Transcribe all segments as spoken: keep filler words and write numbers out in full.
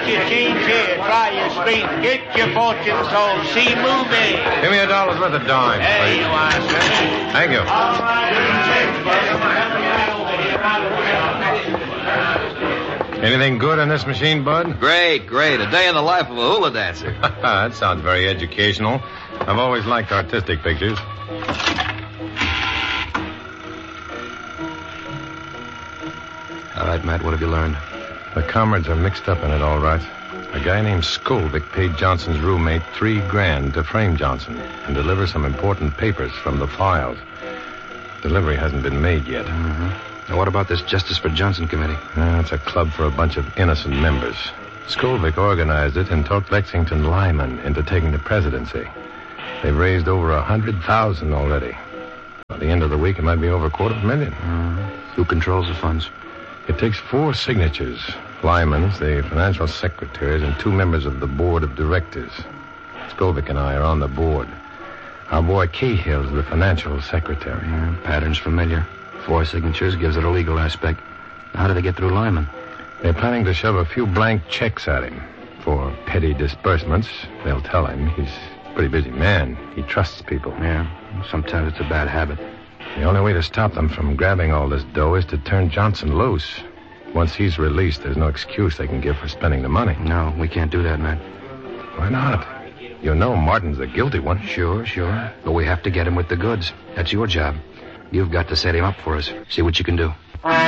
your change here. Try your strength. Get your fortune told. See movie. Give me a dollar's worth of dimes, There please. you are, sir. Thank you. All right. Anything good on this machine, Bud? Great, great. A day in the life of a hula dancer. That sounds very educational. I've always liked artistic pictures. All right, Matt, what have you learned? The comrades are mixed up in it, all right. A guy named Skolvik paid Johnson's roommate three grand to frame Johnson and deliver some important papers from the files. Delivery hasn't been made yet. Mm-hmm. Now, what about this Justice for Johnson committee? Uh, it's a club for a bunch of innocent members. Skolvik organized it and talked Lexington Lyman into taking the presidency. They've raised over a hundred thousand already. By the end of the week, it might be over a quarter of a million. Mm-hmm. Who controls the funds? It takes four signatures. Lyman's, the financial secretaries, and two members of the board of directors. Skolvik and I are on the board. Our boy Cahill's the financial secretary. Yeah, pattern's familiar. Four signatures gives it a legal aspect. How do they get through Lyman? They're planning to shove a few blank checks at him. For petty disbursements, they'll tell him. He's a pretty busy man. He trusts people. Yeah, sometimes it's a bad habit. The only way to stop them from grabbing all this dough is to turn Johnson loose. Once he's released, there's no excuse they can give for spending the money. No, we can't do that, Matt. Why not? You know Martin's the guilty one. Sure, sure. But we have to get him with the goods. That's your job. You've got to set him up for us. See what you can do.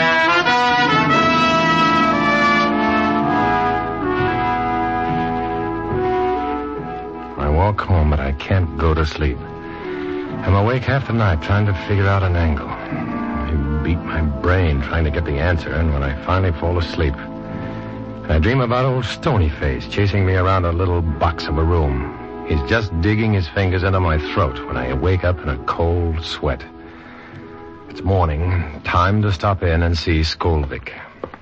I walk home, but I can't go to sleep. I'm awake half the night trying to figure out an angle. I beat my brain trying to get the answer, and when I finally fall asleep, I dream about old Stonyface chasing me around a little box of a room. He's just digging his fingers into my throat when I wake up in a cold sweat. It's morning. Time to stop in and see Skolvik.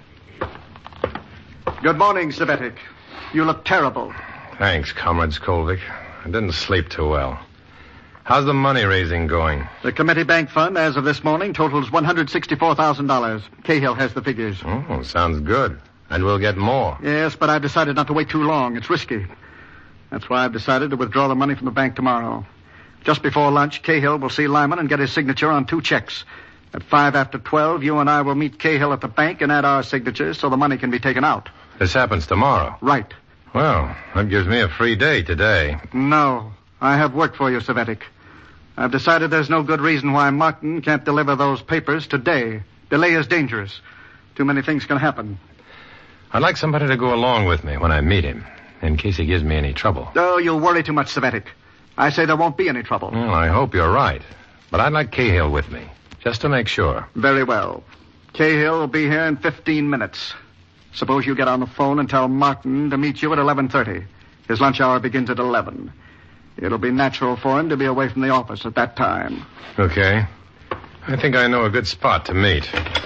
Good morning, Savetic. You look terrible. Thanks, Comrade Skolvik. I didn't sleep too well. How's the money raising going? The committee bank fund, as of this morning, totals one hundred sixty-four thousand dollars. Cahill has the figures. Oh, sounds good. And we'll get more. Yes, but I've decided not to wait too long. It's risky. That's why I've decided to withdraw the money from the bank tomorrow. Just before lunch, Cahill will see Lyman and get his signature on two checks. At five after twelve, you and I will meet Cahill at the bank and add our signatures so the money can be taken out. This happens tomorrow. Right. Well, that gives me a free day today. No. I have work for you, Savetic. I've decided there's no good reason why Martin can't deliver those papers today. Delay is dangerous. Too many things can happen. I'd like somebody to go along with me when I meet him, in case he gives me any trouble. Oh, you worry too much, Savetic. I say there won't be any trouble. Well, I hope you're right. But I'd like Cahill with me, just to make sure. Very well. Cahill will be here in fifteen minutes. Suppose you get on the phone and tell Martin to meet you at eleven thirty. His lunch hour begins at eleven. It'll be natural for him to be away from the office at that time. Okay. I think I know a good spot to meet.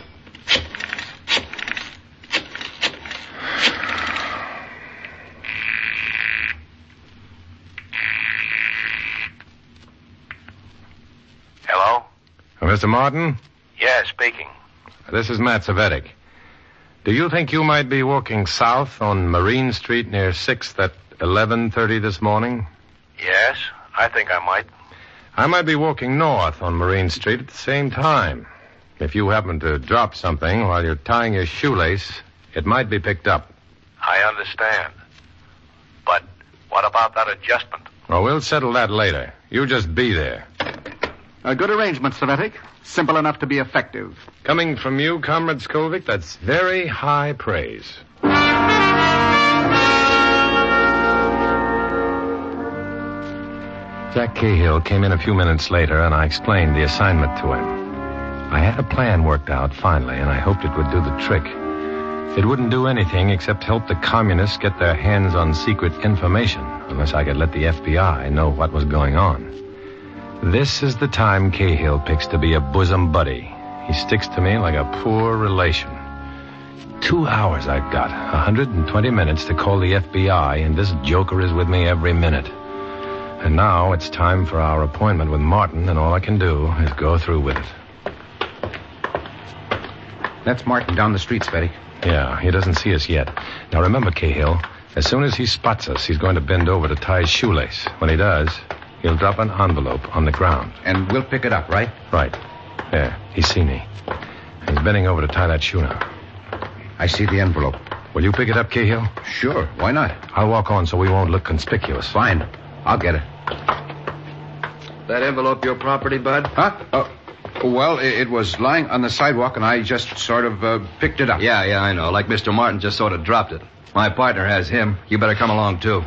Hello? Uh, Mister Martin? Yeah, speaking. This is Matt Savetic. Do you think you might be walking south on Marine Street near sixth at eleven thirty this morning? Yes, I think I might. I might be walking north on Marine Street at the same time. If you happen to drop something while you're tying your shoelace, it might be picked up. I understand. But what about that adjustment? Well, we'll settle that later. You just be there. A good arrangement, Savetic. Simple enough to be effective. Coming from you, Comrade Skolvik, that's very high praise. Jack Cahill came in a few minutes later, and I explained the assignment to him. I had a plan worked out finally, and I hoped it would do the trick. It wouldn't do anything except help the communists get their hands on secret information, unless I could let the F B I know what was going on. This is the time Cahill picks to be a bosom buddy. He sticks to me like a poor relation. Two hours I've got, one hundred twenty minutes to call the F B I, and this joker is with me every minute. And now it's time for our appointment with Martin, and all I can do is go through with it. That's Martin down the street, Svetty. Yeah, he doesn't see us yet. Now remember, Cahill, as soon as he spots us, he's going to bend over to tie his shoelace. When he does, he'll drop an envelope on the ground. And we'll pick it up, right? Right. There, he's seen me. He's bending over to tie that shoe now. I see the envelope. Will you pick it up, Cahill? Sure, why not? I'll walk on so we won't look conspicuous. Fine. I'll get it. That envelope your property, Bud? Huh? Uh, well, it, it was lying on the sidewalk, and I just sort of uh, picked it up. Yeah, yeah, I know. Like Mister Martin just sort of dropped it. My partner has him. You better come along, too.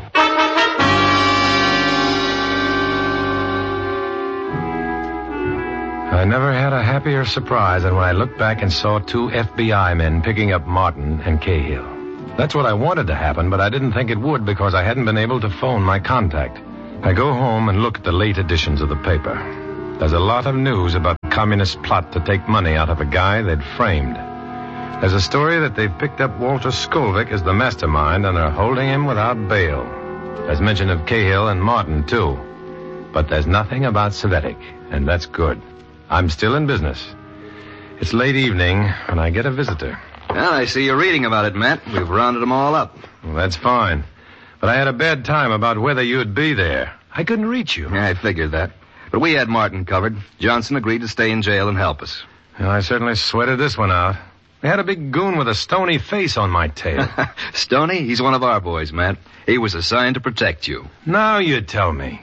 I never had a happier surprise than when I looked back and saw two F B I men picking up Martin and Cahill. That's what I wanted to happen, but I didn't think it would because I hadn't been able to phone my contact. I go home and look at the late editions of the paper. There's a lot of news about the communist plot to take money out of a guy they'd framed. There's a story that they've picked up Walter Skolvik as the mastermind and are holding him without bail. There's mention of Cahill and Martin, too. But there's nothing about Cvetic, and that's good. I'm still in business. It's late evening when I get a visitor. Well, I see you're reading about it, Matt. We've rounded them all up. Well, that's fine. But I had a bad time about whether you'd be there. I couldn't reach you. Yeah, I figured that. But we had Martin covered. Johnson agreed to stay in jail and help us. Well, I certainly sweated this one out. I had a big goon with a stony face on my tail. Stoney? He's one of our boys, Matt. He was assigned to protect you. Now you tell me.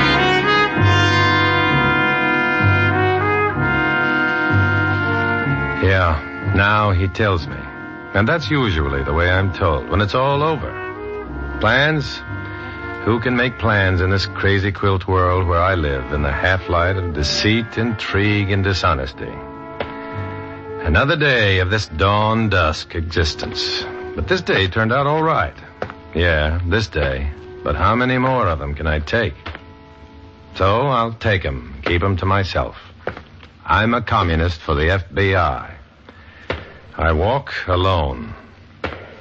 Yeah, now he tells me. And that's usually the way I'm told, when it's all over. Plans? Who can make plans in this crazy quilt world where I live in the half-light of deceit, intrigue, and dishonesty? Another day of this dawn-dusk existence. But this day turned out all right. Yeah, this day. But how many more of them can I take? So I'll take them, keep them to myself. I'm a communist for the F B I. I walk alone.